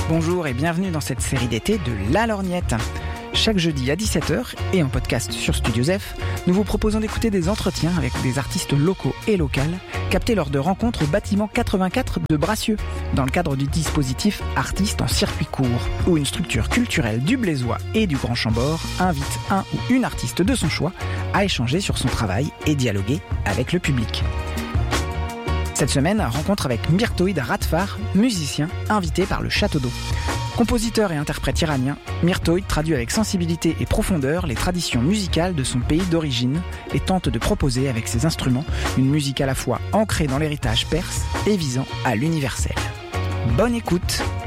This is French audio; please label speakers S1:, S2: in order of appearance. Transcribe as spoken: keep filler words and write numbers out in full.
S1: Bonjour et bienvenue dans cette série d'été de La Lorgnette. Chaque jeudi à dix-sept heures et en podcast sur Studio Zef, nous vous proposons d'écouter des entretiens avec des artistes locaux et locales captés lors de rencontres au bâtiment quatre-vingt-quatre de Bracieux, dans le cadre du dispositif Artistes en circuit court, où une structure culturelle du Blésois et du Grand Chambord invite un ou une artiste de son choix à échanger sur son travail et dialoguer avec le public. Cette semaine, rencontre avec Myrtoïd Radfar, musicien invité par le Château d'Eau. Compositeur et interprète iranien, Myrtoïd traduit avec sensibilité et profondeur les traditions musicales de son pays d'origine et tente de proposer avec ses instruments une musique à la fois ancrée dans l'héritage perse et visant à l'universel. Bonne écoute!